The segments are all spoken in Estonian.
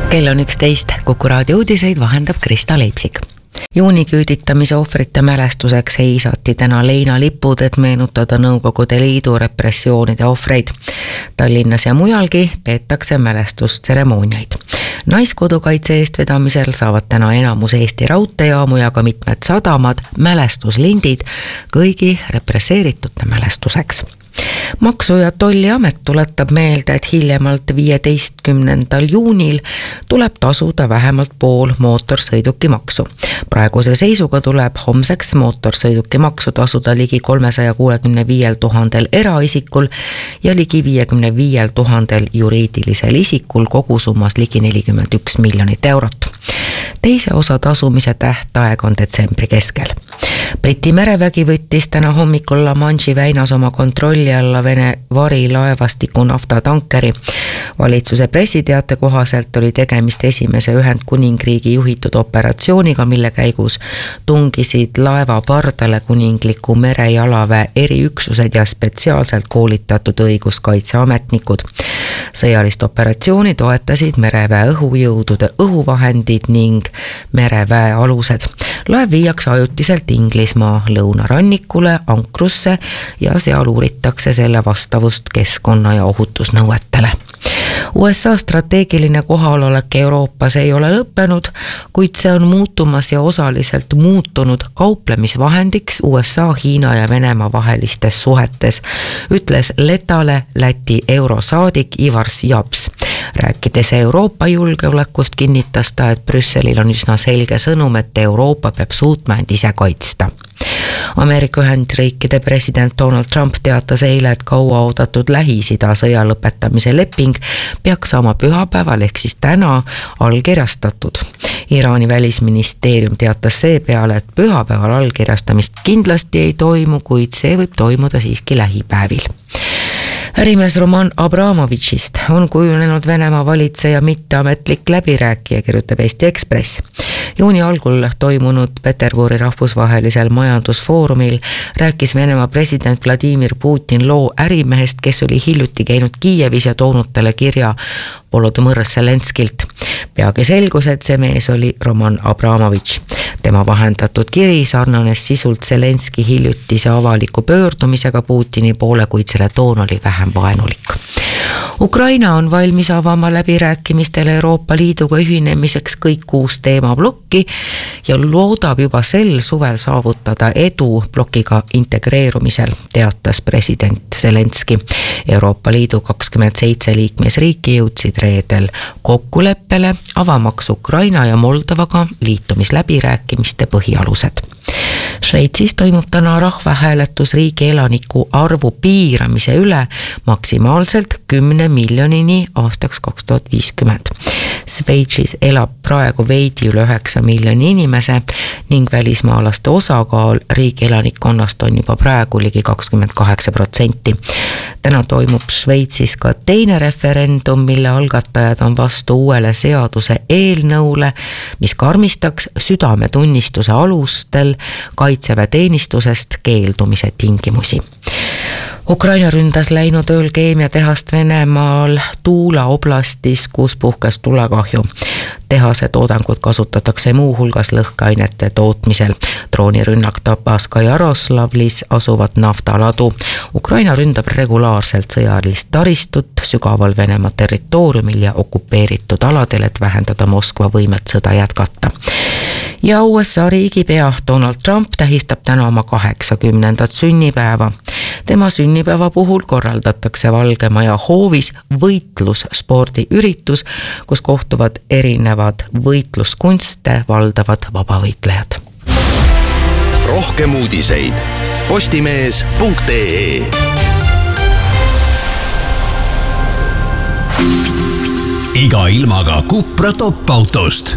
Kell on 11, Kuku raadio uudiseid vahendab Krista Leipsik. Juuniküüditamise ohvrite mälestuseks heisati täna leinalipud, et meenutada Nõukogude Liidu repressioonide ohvreid. Tallinnas ja mujalgi peetakse mälestustseremooniaid. Naiskodukaitse eestvedamisel saavad täna enamus Eesti raudteejaamu ja ka mitmed sadamad mälestuslindid kõigi represseeritute mälestuseks. Maksu- ja Tolliamet tuletab meelde, et hiljemalt 15. juunil tuleb tasuda vähemalt pool mootorsõidukimaksu. Praeguse seisuga tuleb homseks mootorsõidukimaksu tasuda ligi 365 000 eraisikul ja ligi 55 000 juriidilisel isikul kogusummas ligi 41 miljonit eurot. Teise osa tasumise tähtaeg on detsembri keskel. Briti merevägi võttis täna hommikul La Manche'i väinas oma kontrolli alla Vene varilaevastiku naftatankeri. Valitsuse pressiteate kohaselt oli tegemist esimese Ühendkuningriigi juhitud operatsiooniga, mille käigus tungisid laeva pardale kuningliku merejalaväe eriüksused ja spetsiaalselt koolitatud õiguskaitseametnikud. Sõjalist operatsiooni toetasid mereväe õhujõudude õhuvahendid ning mereväe alused. Laev viiakse ajutiselt Inglismaa lõunarannikule ankrusse ja seal uuritakse selle vastavust keskkonna- ja ohutusnõuetele. USA strateegiline kohalolek Euroopas ei ole lõppenud, kuid see on muutumas ja osaliselt muutunud kauplemisvahendiks USA, Hiina ja Venemaa vahelistes suhetes, ütles Letale Läti eurosaadik Ivar Japs. Rääkides Euroopa julgeolekust kinnitas ta, et Brüsselil on üsna selge sõnum, et Euroopa peab suutma end ise kaitsta. Ameerika Ühendriikide president Donald Trump teatas eile, et kaua oodatud Lähis-Ida sõja lõpetamise leping peaks saama pühapäeval ehk siis täna allkirjastatud. Iraani välisministeerium teatas seepeale, et pühapäeval allkirjastamist kindlasti ei toimu, kuid see võib toimuda siiski lähipäevil. Ärimees Roman Abramovitšist on kujunenud Venemaa valitseja mitteametlik läbirääkija, kirjutab Eesti Ekspress. Juuni algul toimunud Peterburi rahvusvahelisel majandusfoorumil rääkis Venemaa president Vladimir Putin loo ärimehest, kes oli hiljuti käinud Kiievis ja toonud talle kirja Volodõmõr Zelenskilt. Peagi selgus, et see mees oli Roman Abramovitš. Tema vahendatud kiri sarnanes sisult Zelenski hiljutise avaliku pöördumisega Putini poole, kuid selle toon oli vähem vaenulik. Ukraina on valmis avama läbirääkimistel Euroopa Liiduga ühinemiseks kõik 6 teemablokki ja loodab juba sel suvel saavutada edu blokiga integreerumisel, teatas president Zelenski. Euroopa Liidu 27 liikmesriiki jõudsid reedel kokkuleppele avamaks Ukraina ja Moldovaga liitumisläbirääkimiste põhialused. Šveitsis toimub täna rahvahääletus riigi elaniku arvu piiramise üle maksimaalselt 10 miljonini aastaks 2050. Šveitsis elab praegu veidi üle 9 miljoni inimese ning välismaalaste osakaal riigi elanikkonnast on juba praegu ligi 28%. Täna toimub Šveitsis ka teine referendum, mille algatajad on vastu uuele seaduse eelnõule, mis karmistaks südametunnistuse alustel kaitseväeteenistusest keeldumise tingimusi. Ukraina ründas läinud ööl keemiatehast Venemaal Tuula oblastis, kus puhkes tulekahju. Tehase toodangut kasutatakse muu hulgas lõhkeainete tootmisel. Droonirünnak tabas ka Jaroslavlis asuvat naftaladu. Ukraina ründab regulaarselt sõjalist taristut sügaval Venemaa territooriumil ja okupeeritud aladel, et vähendada Moskva võimet sõda jätkata. Ja USA riigipea Donald Trump tähistab täna oma 80. sünnipäeva. Tema sünnipäeva puhul korraldatakse Valge Maja hoovis võitlusspordiüritus, kus kohtuvad erinevad võitluskunste valdavad vabavõitlejad. Rohkem uudiseid postimees.ee. Iga ilmaga Cupra top-autost.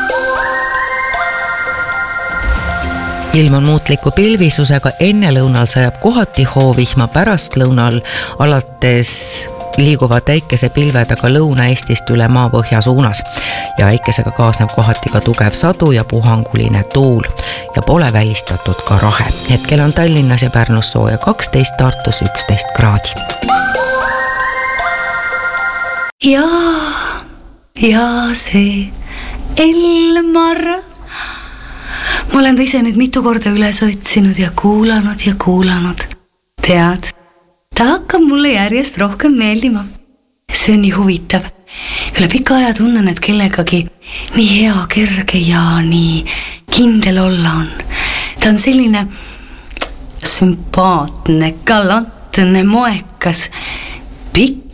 Ilm on muutliku pilvisusega, enne lõunal sajab kohati hoovihma, pärastlõunal alates liiguvad päikesepilved aga Lõuna-Eestist üle maapõhja suunas ja päikesega kaasneb kohati ka tugev sadu ja puhanguline tuul ja pole välistatud ka rahe. Hetkel on Tallinnas ja Pärnus sooja 12, Tartus 11 kraadi. Jaa, ja see Elmar. Ma olen ta ise nüüd mitu korda üles otsinud ja kuulanud. Tead, ta hakkab mulle järjest rohkem meeldima. See on nii huvitav. Üle pika aja tunnen, et kellegagi nii hea, kerge ja nii kindel olla on. Ta on selline sümpaatne, galantne, moekas, pikk